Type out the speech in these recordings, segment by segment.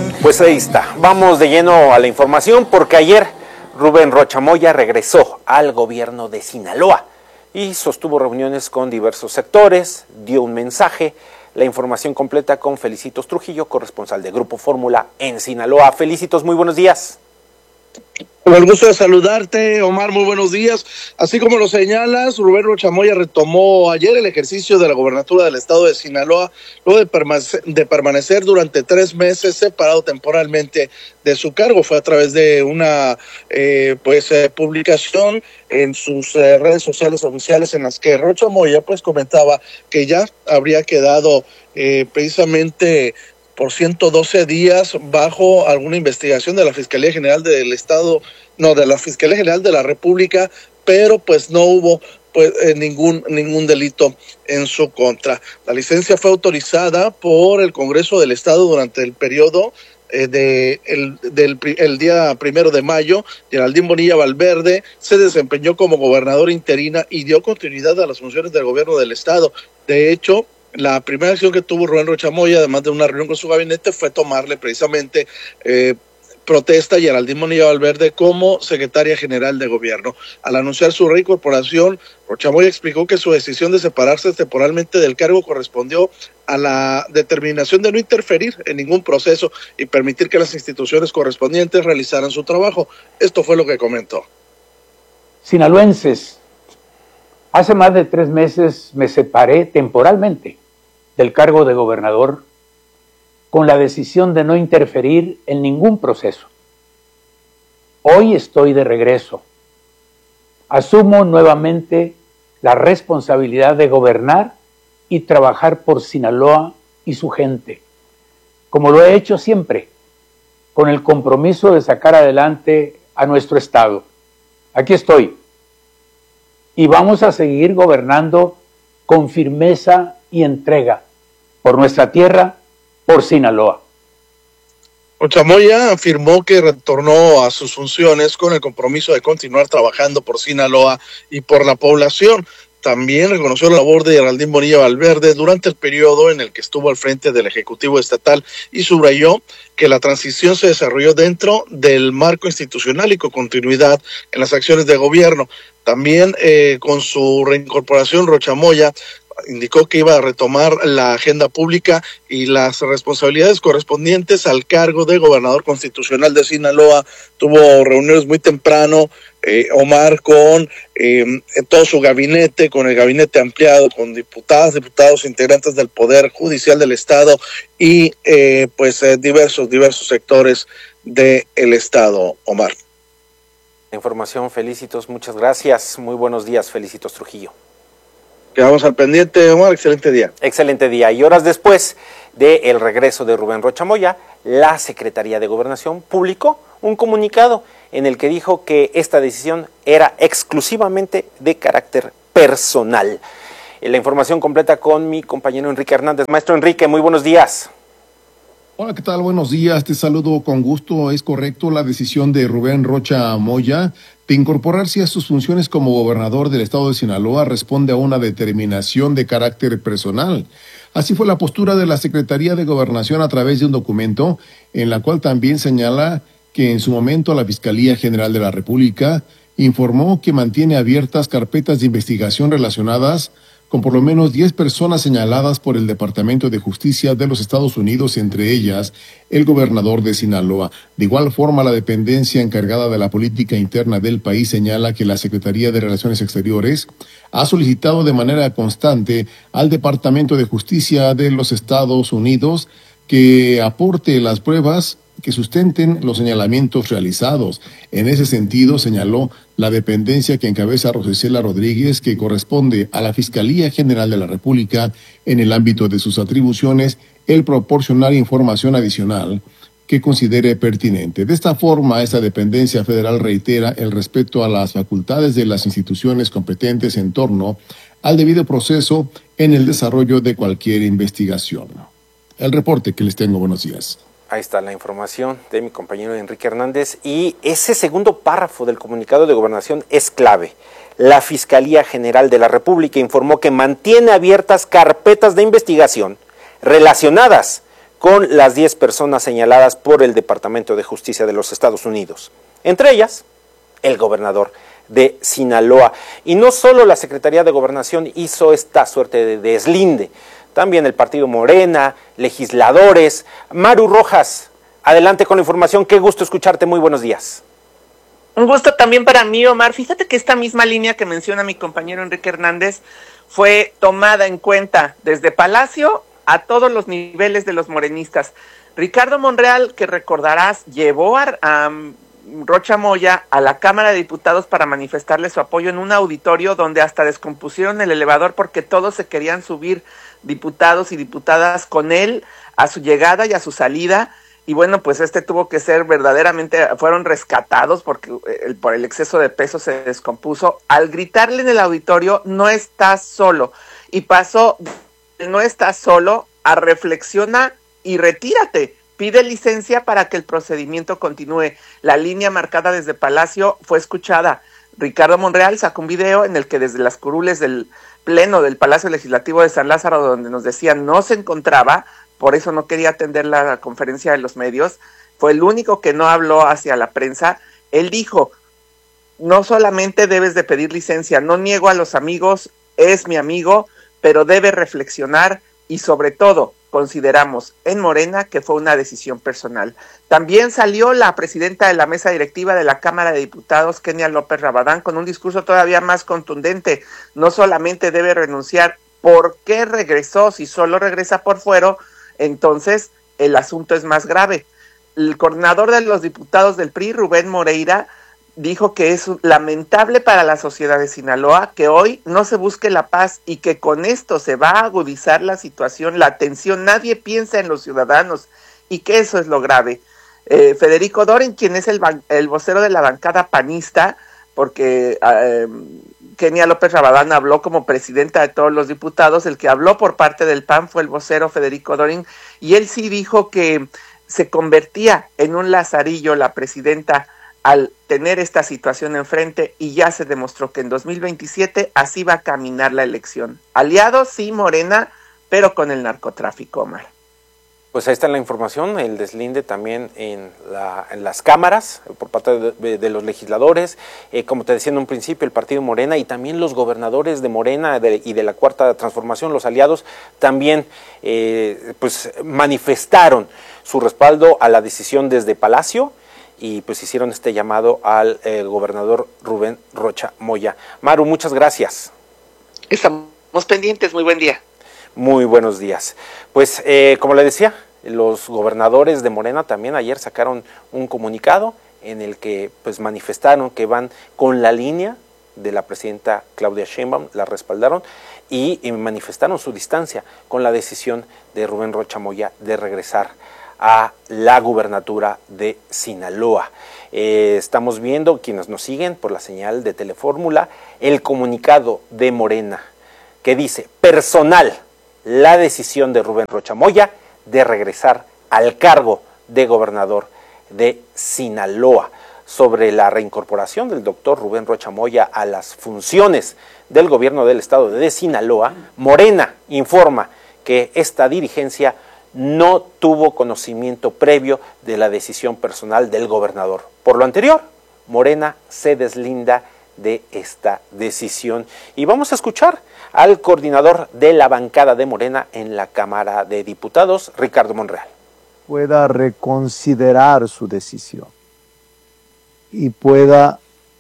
Pues ahí está, vamos de lleno a la información porque ayer Rubén Rocha Moya regresó al gobierno de Sinaloa y sostuvo reuniones con diversos sectores, dio un mensaje. La información completa con Felicitos Trujillo, corresponsal de Grupo Fórmula en Sinaloa. Felicitos, muy buenos días. Con el gusto de saludarte, Omar, muy buenos días. Así como lo señalas, Rubén Rocha Moya retomó ayer el ejercicio de la gobernatura del estado de Sinaloa, luego de permanecer durante 3 meses separado temporalmente de su cargo. Fue a través de una publicación en sus redes sociales oficiales en las que Rocha Moya comentaba que ya habría quedado precisamente por 112 días bajo alguna investigación de la Fiscalía General del Estado, de la Fiscalía General de la República, pero no hubo ningún delito en su contra. La licencia fue autorizada por el Congreso del Estado durante el periodo el día 1 de mayo. Geraldine Bonilla Valverde se desempeñó como gobernadora interina y dio continuidad a las funciones del gobierno del Estado. De hecho, la primera acción que tuvo Rubén Rocha Moya, además de una reunión con su gabinete, fue tomarle precisamente protesta a Geraldine Bonilla Valverde como secretaria general de gobierno. Al anunciar su reincorporación, Rocha Moya explicó que su decisión de separarse temporalmente del cargo correspondió a la determinación de no interferir en ningún proceso y permitir que las instituciones correspondientes realizaran su trabajo. Esto fue lo que comentó. Sinaloenses, hace más de 3 meses me separé temporalmente del cargo de gobernador con la decisión de no interferir en ningún proceso. Hoy estoy de regreso. Asumo nuevamente la responsabilidad de gobernar y trabajar por Sinaloa y su gente, como lo he hecho siempre, con el compromiso de sacar adelante a nuestro estado. Aquí estoy. Y vamos a seguir gobernando con firmeza y entrega por nuestra tierra, por Sinaloa. Rocha Moya afirmó que retornó a sus funciones con el compromiso de continuar trabajando por Sinaloa y por la población. También reconoció la labor de Geraldine Bonilla Valverde durante el periodo en el que estuvo al frente del Ejecutivo Estatal y subrayó que la transición se desarrolló dentro del marco institucional y con continuidad en las acciones de gobierno. También con su reincorporación, Rocha Moya indicó que iba a retomar la agenda pública y las responsabilidades correspondientes al cargo de gobernador constitucional de Sinaloa. Tuvo reuniones muy temprano, Omar, con todo su gabinete, con el gabinete ampliado, con diputados, integrantes del Poder Judicial del Estado y diversos sectores del Estado, Omar. Información, Felicitos, muchas gracias. Muy buenos días, Felicitos Trujillo. Quedamos al pendiente, Omar, excelente día. Excelente día. Y horas después del regreso de Rubén Rocha Moya, la Secretaría de Gobernación publicó un comunicado en el que dijo que esta decisión era exclusivamente de carácter personal. La información completa con mi compañero Enrique Hernández. Maestro Enrique, muy buenos días. Hola, ¿qué tal? Buenos días, te saludo con gusto. Es correcto la decisión de Rubén Rocha Moya de incorporarse a sus funciones como gobernador del estado de Sinaloa responde a una determinación de carácter personal. Así fue la postura de la Secretaría de Gobernación a través de un documento en la cual también señala que en su momento la Fiscalía General de la República informó que mantiene abiertas carpetas de investigación relacionadas con por lo menos 10 personas señaladas por el Departamento de Justicia de los Estados Unidos, entre ellas el gobernador de Sinaloa. De igual forma, la dependencia encargada de la política interna del país señala que la Secretaría de Relaciones Exteriores ha solicitado de manera constante al Departamento de Justicia de los Estados Unidos que aporte las pruebas que sustenten los señalamientos realizados. En ese sentido, señaló la dependencia que encabeza Rosicela Rodríguez, que corresponde a la Fiscalía General de la República, en el ámbito de sus atribuciones, el proporcionar información adicional que considere pertinente. De esta forma, esta dependencia federal reitera el respeto a las facultades de las instituciones competentes en torno al debido proceso en el desarrollo de cualquier investigación. El reporte que les tengo. Buenos días. Ahí está la información de mi compañero Enrique Hernández y ese segundo párrafo del comunicado de gobernación es clave. La Fiscalía General de la República informó que mantiene abiertas carpetas de investigación relacionadas con las 10 personas señaladas por el Departamento de Justicia de los Estados Unidos. Entre ellas, el gobernador de Sinaloa. Y no solo la Secretaría de Gobernación hizo esta suerte de deslinde, también el partido Morena, legisladores. Maru Rojas, adelante con la información. Qué gusto escucharte, muy buenos días. Un gusto también para mí, Omar. Fíjate que esta misma línea que menciona mi compañero Enrique Hernández fue tomada en cuenta desde Palacio a todos los niveles de los morenistas. Ricardo Monreal, que recordarás, llevó a Rocha Moya a la Cámara de Diputados para manifestarle su apoyo en un auditorio donde hasta descompusieron el elevador porque todos se querían subir, diputados y diputadas, con él a su llegada y a su salida. Y bueno, pues tuvo que ser verdaderamente, fueron rescatados porque por el exceso de peso se descompuso. Al gritarle en el auditorio, no estás solo. Y pasó, no estás solo, a reflexiona y retírate. Pide licencia para que el procedimiento continúe. La línea marcada desde Palacio fue escuchada. Ricardo Monreal sacó un video en el que desde las curules del pleno del Palacio Legislativo de San Lázaro, donde nos decían no se encontraba, por eso no quería atender la conferencia de los medios, fue el único que no habló hacia la prensa. Él dijo, no solamente debes de pedir licencia, no niego a los amigos, es mi amigo, pero debe reflexionar y sobre todo consideramos en Morena que fue una decisión personal. También salió la presidenta de la mesa directiva de la Cámara de Diputados, Kenia López Rabadán, con un discurso todavía más contundente. No solamente debe renunciar, ¿por qué regresó? Si solo regresa por fuero, entonces el asunto es más grave. El coordinador de los diputados del PRI, Rubén Moreira, dijo que es lamentable para la sociedad de Sinaloa que hoy no se busque la paz y que con esto se va a agudizar la situación, la tensión, nadie piensa en los ciudadanos y que eso es lo grave. Federico Dorin, quien es el vocero de la bancada panista, porque Kenia López Rabadán habló como presidenta de todos los diputados, el que habló por parte del PAN fue el vocero Federico Dorin, y él sí dijo que se convertía en un lazarillo la presidenta al tener esta situación enfrente, y ya se demostró que en 2027 así va a caminar la elección. Aliados, sí, Morena, pero con el narcotráfico, Omar. Pues ahí está la información, el deslinde también en las cámaras por parte de los legisladores, como te decía en un principio, el partido Morena y también los gobernadores de Morena y de la Cuarta Transformación, los aliados, también pues manifestaron su respaldo a la decisión desde Palacio y pues hicieron este llamado al gobernador Rubén Rocha Moya. Maru, muchas gracias. Estamos pendientes, muy buen día. Muy buenos días. Pues como le decía, los gobernadores de Morena también ayer sacaron un comunicado en el que pues manifestaron que van con la línea de la presidenta Claudia Sheinbaum, la respaldaron y manifestaron su distancia con la decisión de Rubén Rocha Moya de regresar a la gubernatura de Sinaloa. Estamos viendo, quienes nos siguen por la señal de Telefórmula, el comunicado de Morena que dice, personal, la decisión de Rubén Rocha Moya de regresar al cargo de gobernador de Sinaloa. Sobre la reincorporación del doctor Rubén Rocha Moya a las funciones del gobierno del estado de Sinaloa, Morena informa que esta dirigencia no tuvo conocimiento previo de la decisión personal del gobernador. Por lo anterior, Morena se deslinda de esta decisión. Y vamos a escuchar al coordinador de la bancada de Morena en la Cámara de Diputados, Ricardo Monreal. Pueda reconsiderar su decisión y pueda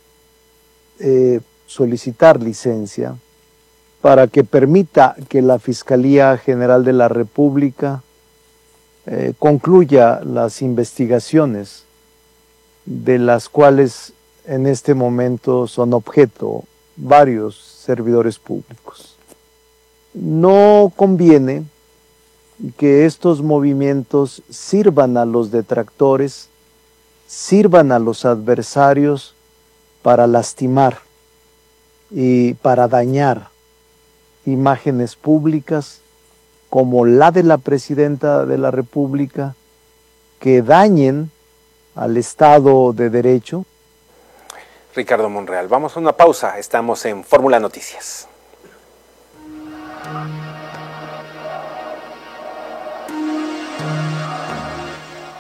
solicitar licencia para que permita que la Fiscalía General de la República concluya las investigaciones de las cuales en este momento son objeto varios servidores públicos. No conviene que estos movimientos sirvan a los detractores, sirvan a los adversarios para lastimar y para dañar imágenes públicas como la de la presidenta de la República, que dañen al Estado de Derecho. Ricardo Monreal, vamos a una pausa, estamos en Fórmula Noticias.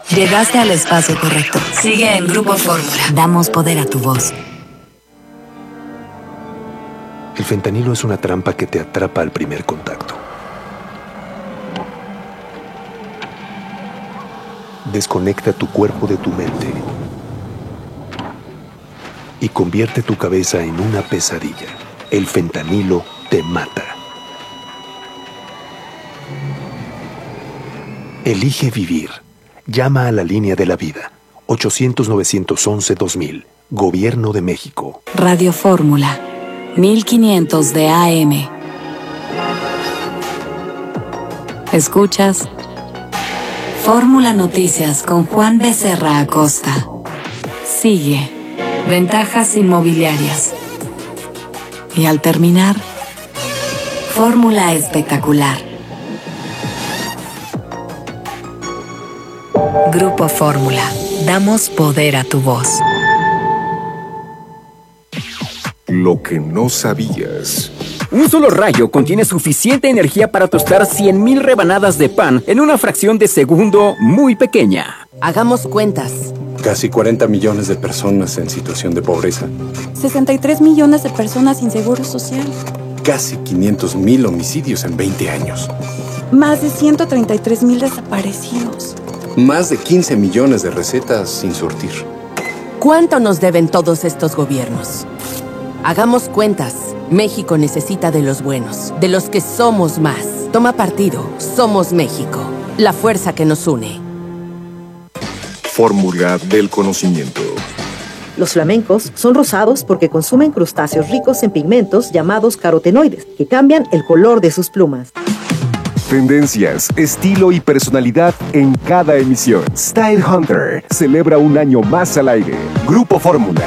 Llegaste al espacio correcto. Sigue en Grupo Fórmula. Damos poder a tu voz. El fentanilo es una trampa que te atrapa al primer contacto. Desconecta tu cuerpo de tu mente y convierte tu cabeza en una pesadilla. El fentanilo te mata. Elige vivir. Llama a la línea de la vida. 800-911-2000. Gobierno de México. Radio Fórmula. 1500 de AM. ¿Escuchas? Fórmula Noticias con Juan Becerra Acosta. Sigue. Ventajas inmobiliarias. Y al terminar, Fórmula Espectacular. Grupo Fórmula. Damos poder a tu voz. Lo que no sabías. Un solo rayo contiene suficiente energía para tostar 100,000 rebanadas de pan en una fracción de segundo muy pequeña. Hagamos cuentas. Casi 40 millones de personas en situación de pobreza. 63 millones de personas sin seguro social. Casi 500,000 homicidios en 20 años. Más de 133,000 desaparecidos. Más de 15 millones de recetas sin surtir. ¿Cuánto nos deben todos estos gobiernos? Hagamos cuentas. México necesita de los buenos, de los que somos más. Toma partido. Somos México. La fuerza que nos une. Fórmula del conocimiento. Los flamencos son rosados porque consumen crustáceos ricos en pigmentos llamados carotenoides, que cambian el color de sus plumas. Tendencias, estilo y personalidad en cada emisión. Style Hunter celebra un año más al aire. Grupo Fórmula.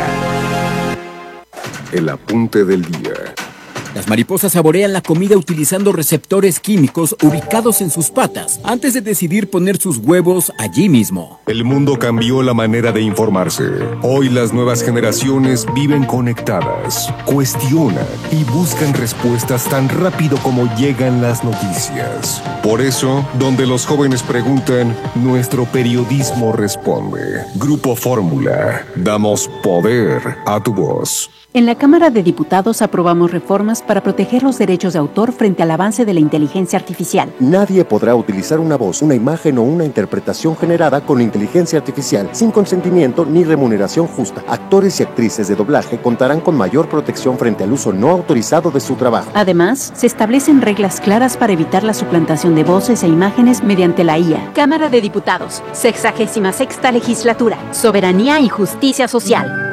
El apunte del día. Las mariposas saborean la comida utilizando receptores químicos ubicados en sus patas antes de decidir poner sus huevos allí mismo. El mundo cambió la manera de informarse. Hoy las nuevas generaciones viven conectadas, cuestionan y buscan respuestas tan rápido como llegan las noticias. Por eso, donde los jóvenes preguntan, nuestro periodismo responde. Grupo Fórmula. Damos poder a tu voz. En la Cámara de Diputados aprobamos reformas para proteger los derechos de autor frente al avance de la inteligencia artificial. Nadie podrá utilizar una voz, una imagen o una interpretación generada con inteligencia artificial sin consentimiento ni remuneración justa. Actores y actrices de doblaje contarán con mayor protección frente al uso no autorizado de su trabajo. Además, se establecen reglas claras para evitar la suplantación de voces e imágenes mediante la IA. Cámara de Diputados, 66ª Legislatura, Soberanía y Justicia Social.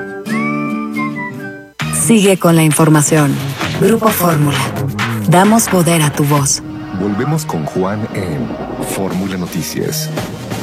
Sigue con la información. Grupo Fórmula. Damos poder a tu voz. Volvemos con Juan en Fórmula Noticias.